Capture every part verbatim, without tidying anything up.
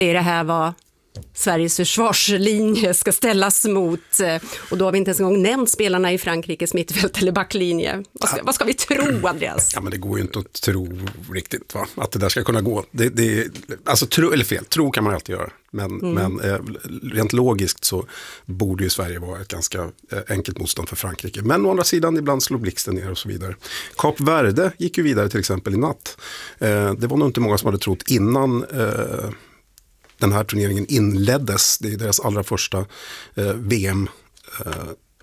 är det här vad Sveriges försvarslinje ska ställas mot, och då har vi inte ens en gång nämnt spelarna i Frankrikes mittfält eller backlinje. Vad ska, vad ska vi tro, Andreas? Ja, men det går ju inte att tro riktigt, va? Att det där ska kunna gå. Det, det, alltså tro, eller fel, tro kan man alltid göra. Men, mm. men eh, rent logiskt så borde ju Sverige vara ett ganska eh, enkelt motstånd för Frankrike. Men å andra sidan, ibland slår blixten ner och så vidare. Kap Verde gick ju vidare till exempel i natt. Eh, det var nog inte många som hade trott innan eh, den här turneringen inleddes. Det är deras allra första eh, V M eh,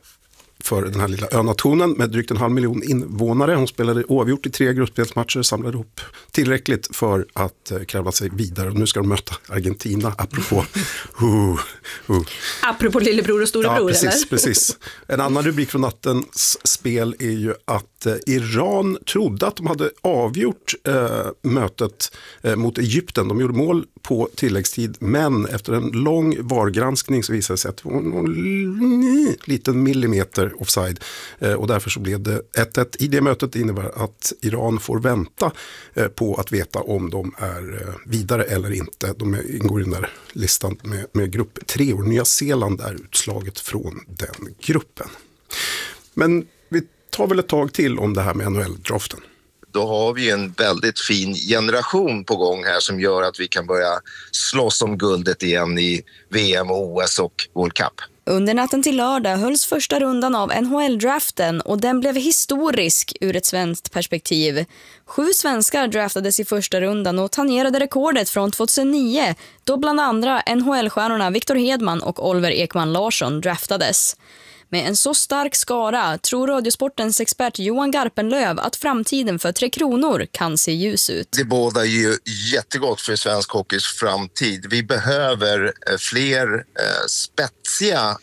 för den här lilla önationen med drygt en halv miljon invånare. Hon spelade oavgjort i tre gruppspelsmatcher, samlade ihop tillräckligt för att eh, kräva sig vidare. Och nu ska de möta Argentina, apropå uh, uh. apropå lillebror och storebror, ja, precis, eller? precis. En annan rubrik från nattens spel är ju att eh, Iran trodde att de hade avgjort eh, mötet eh, mot Egypten. De gjorde mål på tilläggstid, men efter en lång vargranskning så visade det sig att det var en liten millimeter offside, eh, och därför så blev det ett ett. I det mötet innebär att Iran får vänta eh, på att veta om de är eh, vidare eller inte. De är, ingår i den där listan med, med grupp tre, och Nya Zeeland är utslaget från den gruppen. Men vi tar väl ett tag till om det här med N H L-draften. Då har vi en väldigt fin generation på gång här som gör att vi kan börja slåss om guldet igen i V M, O S och World Cup. Under natten till lördag hölls första rundan av N H L-draften, och den blev historisk ur ett svenskt perspektiv. Sju svenskar draftades i första rundan och tangerade rekordet från tjugohundranio, då bland andra N H L-stjärnorna Victor Hedman och Oliver Ekman Larsson draftades. Med en så stark skara tror Radiosportens expert Johan Garpenlöv att framtiden för Tre Kronor kan se ljus ut. Det bådar ju jättegott för svensk hockeys framtid. Vi behöver fler spetsiga,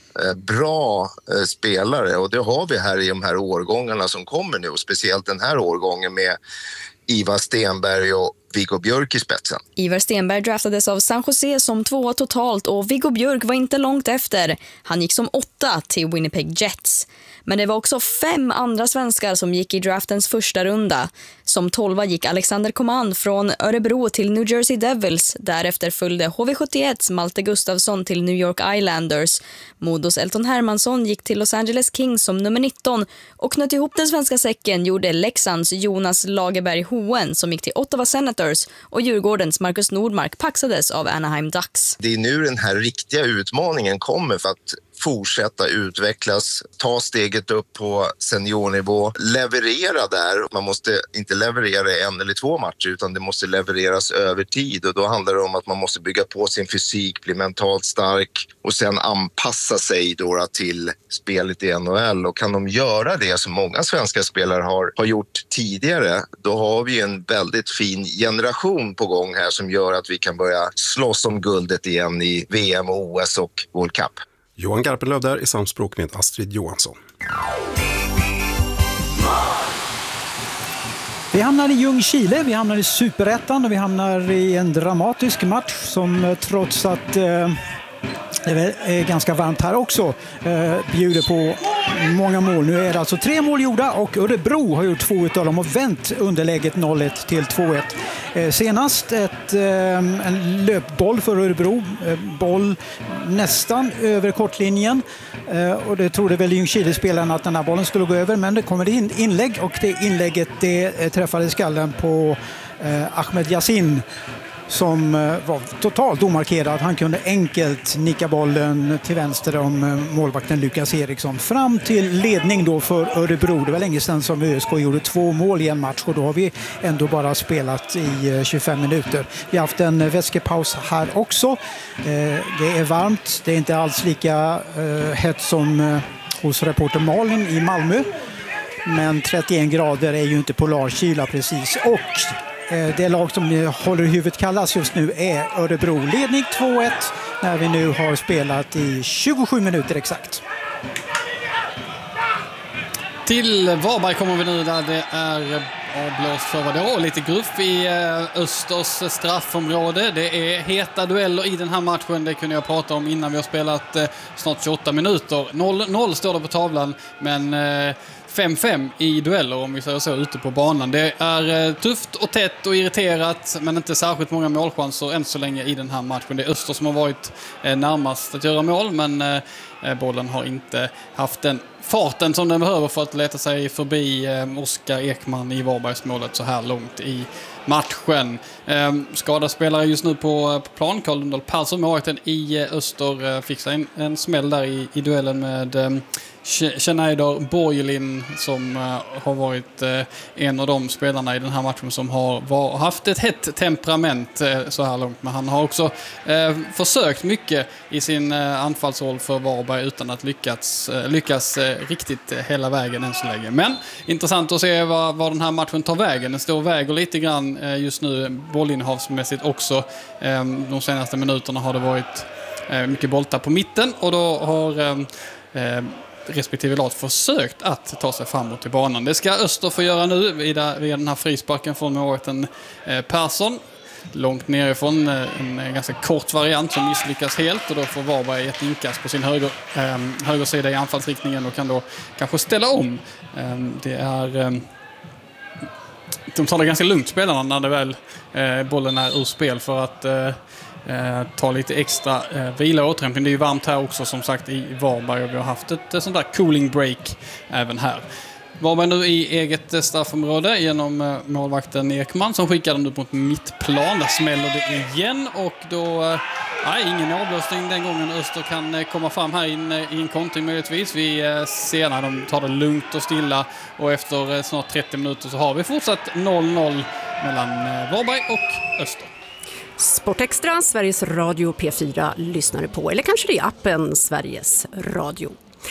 bra spelare, och det har vi här i de här årgångarna som kommer nu, och speciellt den här årgången med Ivar Stenberg och Viggo Björk i spetsen. Ivar Stenberg draftades av San Jose som tvåa totalt, och Viggo Björk var inte långt efter. Han gick som åtta till Winnipeg Jets. Men det var också fem andra svenskar som gick i draftens första runda. Som tolva gick Alexander Coman från Örebro till New Jersey Devils. Därefter följde H V sjuttioett Malte Gustafsson till New York Islanders. Modos Elton Hermansson gick till Los Angeles Kings som nummer nitton. Och knöt ihop den svenska säcken gjorde Leksands Jonas Lagerberg Hohen som gick till Ottawa Senators. Och Djurgårdens Marcus Nordmark paxades av Anaheim Ducks. Det är nu den här riktiga utmaningen kommer för att fortsätta utvecklas, ta steget upp på seniornivå, leverera där. Man måste inte leverera en eller två matcher, utan det måste levereras över tid, och då handlar det om att man måste bygga på sin fysik, bli mentalt stark och sen anpassa sig då till spelet i N H L. Och kan de göra det som många svenska spelare har, har gjort tidigare, då har vi en väldigt fin generation på gång här som gör att vi kan börja slåss om guldet igen i V M, O S och World Cup. Johan Garpenlöv där i samspråk med Astrid Johansson. Vi hamnar i Ljungskile, vi hamnar i Superettan, och vi hamnar i en dramatisk match som trots att eh, det är ganska varmt här också eh, bjuder på många mål. Nu är det alltså tre mål gjorda, och Örebro har gjort två utav dem och vänt underläget noll ett till två ett. Eh, senast ett, eh, en löpboll för Örebro, eh, boll nästan över kortlinjen, eh, och det trodde väl Ljungskile-spelarna att den här bollen skulle gå över, men det kommer in inlägg, och det inlägget det eh, träffade skallen på eh, Ahmed Yassin, som var totalt omarkerad. Han kunde enkelt nicka bollen till vänster om målvakten Lukas Eriksson. Fram till ledning då för Örebro. Det var länge sedan som ÖSK gjorde två mål i en match, och då har vi ändå bara spelat i tjugofem minuter. Vi har haft en vätskepaus här också. Det är varmt. Det är inte alls lika hett som hos reporter Malin i Malmö. Men trettioen grader är ju inte polarkyla precis. Och det lag som håller huvudet kallas just nu är Örebro. Ledning två ett när vi nu har spelat i tjugosju minuter exakt. Till Varberg kommer vi nu där det är avblåst för vad det är. Lite gruff i Östers straffområde. Det är heta dueller i den här matchen. Det kunde jag prata om innan vi har spelat snart tjugoåtta minuter. noll noll står det på tavlan, men fem fem i dueller, om vi säger så, ute på banan. Det är tufft och tätt och irriterat, men inte särskilt många målchanser än så länge i den här matchen. Det är Öster som har varit närmast att göra mål, men bollen har inte haft den farten som den behöver för att leta sig förbi Oskar Ekman i Varbergsmålet så här långt i matchen. Skadad spelare just nu på plan. Carl Lundahl Persson, målvakten i Öster, fick sig en, en smäll där i, i duellen med Schneider Borgelin, som uh, har varit uh, en av de spelarna i den här matchen som har var, haft ett hett temperament uh, så här långt. Men han har också uh, försökt mycket i sin uh, anfallsroll för Varberg utan att lyckats, uh, lyckas uh, riktigt uh, hela vägen än så länge. Men intressant att se vad, vad den här matchen tar vägen. Den står och väger lite grann uh, just nu bollinnehavsmässigt också. Um, de senaste minuterna har det varit uh, mycket boltar på mitten, och då har um, uh, respektive lag försökt att ta sig framåt till banan. Det ska Öster få göra nu vid den här frisparken från målvakten Persson. Långt nerifrån, en ganska kort variant som misslyckas helt, och då får Varberg ett inkast på sin höger, eh, högersida i anfallsriktningen och kan då kanske ställa om. Eh, det är... Eh, de tar det ganska lugnt, spelarna, när det väl eh, bollen är ur spel, för att eh, Eh, ta lite extra eh, vila och återhämtning. Det är ju varmt här också, som sagt, i Varberg, och vi har haft ett, ett sånt där cooling break även här. Varberg nu i eget straffområde genom eh, målvakten Ekman, som skickar den upp mot mittplan. Där smäller det igen, och då eh, nej, ingen avblåsning den gången. Öster kan eh, komma fram här in, eh, i en kontring möjligtvis. Vi eh, ser när de tar det lugnt och stilla, och efter eh, snart trettio minuter så har vi fortsatt noll noll mellan eh, Varberg och Öster. Sportextra, Sveriges Radio P fyra lyssnar på, eller kanske det är appen Sveriges Radio.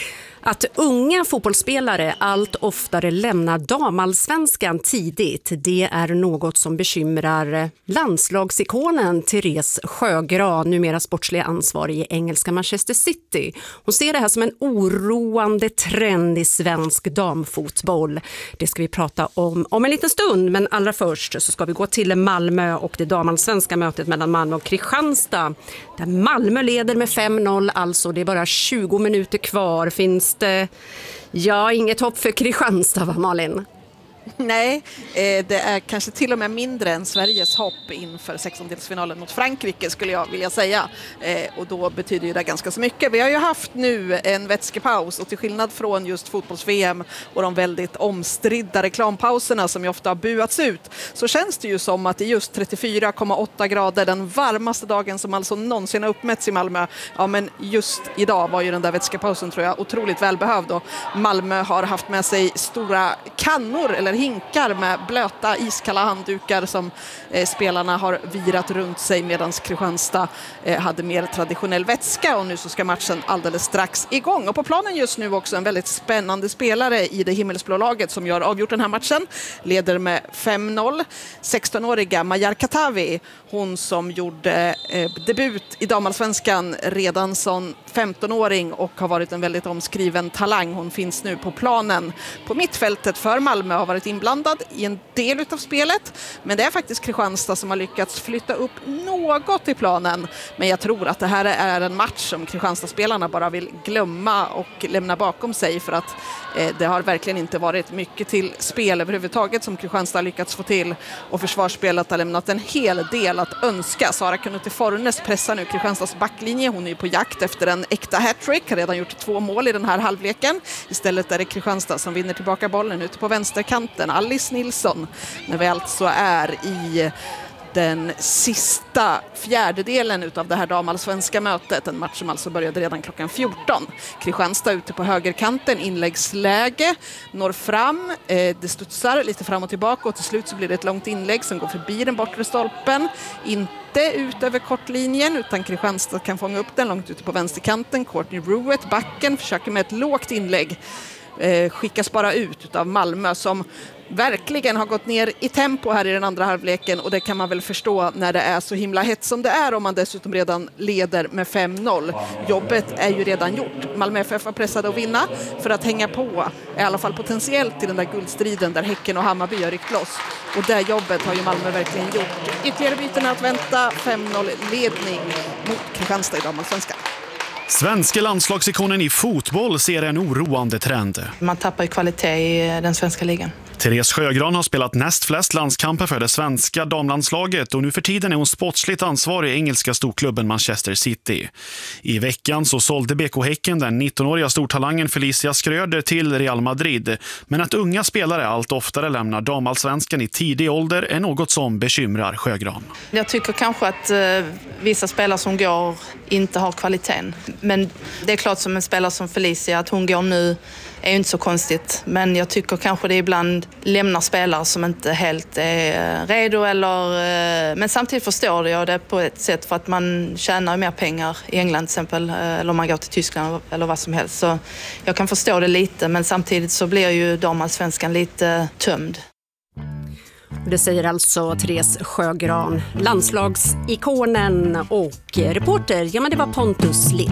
Att unga fotbollsspelare allt oftare lämnar damallsvenskan tidigt, det är något som bekymrar landslagsikonen Therese Sjögran, numera sportslig ansvarig i engelska Manchester City. Hon ser det här som en oroande trend i svensk damfotboll. Det ska vi prata om om en liten stund, men allra först så ska vi gå till Malmö och det damallsvenska mötet mellan Malmö och Kristianstad. Där Malmö leder med fem noll, alltså det är bara tjugo minuter kvar. Finns det, ja, inget hopp för Kristianstad, va Malin? Nej, eh, det är kanske till och med mindre än Sveriges hopp inför sextondelsfinalen mot Frankrike, skulle jag vilja säga. Eh, och då betyder ju det ganska så mycket. Vi har ju haft nu en vätskepaus, och till skillnad från just fotbolls-V M och de väldigt omstridda reklampauserna som ju ofta har buats ut, så känns det ju som att det är just trettiofyra komma åtta grader, den varmaste dagen som alltså någonsin har uppmätts i Malmö. Ja, men just idag var ju den där vätskepausen, tror jag, otroligt välbehövd, och Malmö har haft med sig stora kannor eller hinkar med blöta iskalla handdukar som eh, spelarna har virat runt sig, medan Kristianstad eh, hade mer traditionell vätska, och nu så ska matchen alldeles strax igång. Och på planen just nu också en väldigt spännande spelare i det himmelsblå laget som gör avgjort den här matchen, leder med fem noll. sextonåriga Majar Katavi, hon som gjorde eh, debut i damallsvenskan redan som femtonåring och har varit en väldigt omskriven talang. Hon finns nu på planen på mittfältet för Malmö, har varit inblandad i en del utav spelet, men det är faktiskt Kristianstad som har lyckats flytta upp något i planen. Men jag tror att det här är en match som Kristianstad-spelarna bara vill glömma och lämna bakom sig, för att eh, det har verkligen inte varit mycket till spel överhuvudtaget som Kristianstad har lyckats få till, och försvarsspelet har lämnat en hel del att önska. Sara Kunuti Fornes pressar nu Kristianstads backlinje. Hon är på jakt efter en äkta hattrick, har redan gjort två mål i den här halvleken. Istället är det Kristianstad som vinner tillbaka bollen ute på vänsterkanten. Alice Nilsson, när vi alltså är i den sista fjärdedelen utav det här damallsvenska mötet. En match som alltså började redan klockan fjorton. Kristianstad ute på högerkanten, inläggsläge, når fram, eh, det studsar lite fram och tillbaka, och till slut så blir det ett långt inlägg som går förbi den bortre stolpen. Inte ut över kortlinjen, utan Kristianstad kan fånga upp den långt ute på vänsterkanten. Courtney Ruett, backen, försöker med ett lågt inlägg. Eh, skickas bara ut av Malmö, som verkligen har gått ner i tempo här i den andra halvleken, och det kan man väl förstå när det är så himla hett som det är, om man dessutom redan leder med fem noll. Jobbet är ju redan gjort. Malmö F F har pressade att vinna för att hänga på, i alla fall potentiellt, i den där guldstriden där Häcken och Hammarby har ryckt loss. Och det jobbet har ju Malmö verkligen gjort. Ytterligare byten att vänta, fem noll ledning mot Kristianstad i damallsvenskan. Svenska landslagsikonen i fotboll ser en oroande trend. Man tappar ju kvalitet i den svenska ligan. Therese Sjögran har spelat näst flest landskamper för det svenska damlandslaget och nu för tiden är hon sportsligt ansvarig i engelska storklubben Manchester City. I veckan så sålde B K Häcken den nittonåriga stortalangen Felicia Skröder till Real Madrid. Men att unga spelare allt oftare lämnar damallsvenskan i tidig ålder är något som bekymrar Sjögran. Jag tycker kanske att eh, vissa spelare som går inte har kvaliteten. Men det är klart som en spelare som Felicia att hon går nu är ju inte så konstigt. Men jag tycker kanske det ibland lämnar spelare som inte helt är redo. Eller, men samtidigt förstår jag det på ett sätt för att man tjänar mer pengar i England till exempel. Eller om man går till Tyskland eller vad som helst. Så jag kan förstå det lite men samtidigt så blir ju damallsvenskan lite tömd. Det säger alltså Therese Sjögran, landslagsikonen, och reporter, ja men det var Pontus Lind.